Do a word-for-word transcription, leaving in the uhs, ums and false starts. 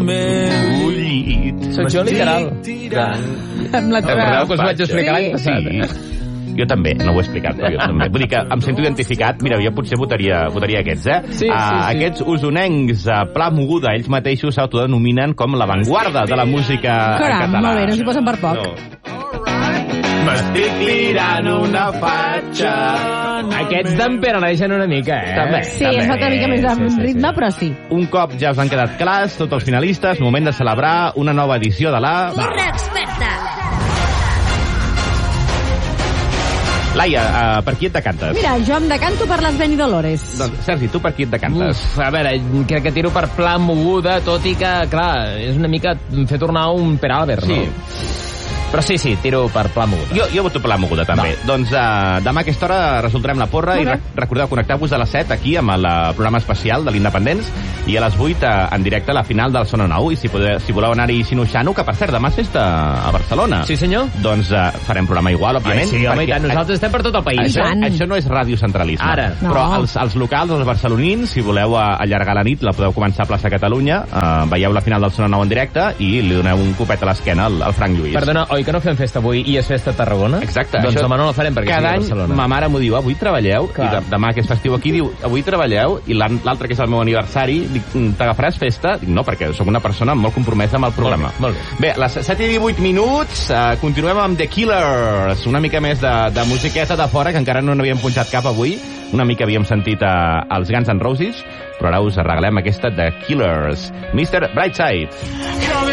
Ui. Soc jo literal. Amb la teva... Recordeu que us vaig explicar l'any passat? Sí. Jo també, no ho he explicat, però jo també. Vull dir que em sento identificat. Mira, jo potser votaria, votaria aquests, eh? Sí, sí, uh, sí. Aquests usonencs, a uh, Pla Moguda, ells mateixos s'autodenominen com l'avantguarda de la música Caram, en català. molt bé, no s'hi posen per poc. No. M'estic tirant una fatxa. Aquests d'en Pere la deixen una mica, eh? També. Sí, és una mica més de Sí, sí, sí. ritme, però sí. Un cop ja us han quedat clars tots els finalistes, moment de celebrar una nova edició de la... Burra experta. Laia, uh, per qui et decantes? Mira, jo em decanto per les Benidolores. Doncs, Sergi, tu per qui et decantes? Uf, a veure, crec que tiro per Pla Moguda, tot i que, clar, és una mica fer tornar un Per Albert, no? Sí. Però sí, sí, tiro per Pla Moguda. Jo, jo voto per la Moguda, també. Va. Doncs uh, demà a aquesta hora resultarem la porra Molt i bé. rec recordeu connectar-vos a les set aquí amb el uh, programa especial de l'Independents i a les vuit uh, en directe a la final del Sona Nou. I si, podeu, si voleu anar-hi xinoxano, que per cert, demà és festa a Barcelona. Sí, senyor? Doncs uh, farem programa igual, òbviament. Ai, sí, home, i tant, nosaltres estem per tot el país. Això, tant. això no és radiocentralisme. Ara. No. Però els, els locals, els barcelonins, si voleu uh, allargar la nit, la podeu començar a plaça Catalunya, uh, veieu la final del Sona Nou en directe i li doneu un copet a l'esquena al, al Frank Lluís. Perdona, oi que no fem festa avui i és festa a Tarragona? Exacte. Doncs això- demà no la farem perquè Cada sigui a any Barcelona. ma mare m'ho diu, avui treballeu, Clar. i de, demà que és festiu aquí diu, avui treballeu, i l'an- l'altre que és el meu aniversari, dic, t'agafaràs festa? Dic, no, perquè sóc una persona molt compromesa amb el programa. Molt bé, molt bé. a les set i divuit minuts, uh, continuem amb The Killers, una mica més de, de musiqueta de fora, que encara no n'havíem punxat cap avui, una mica havíem sentit uh, els Guns N' Roses, però ara us arreglem aquesta The Killers, mister Brightside.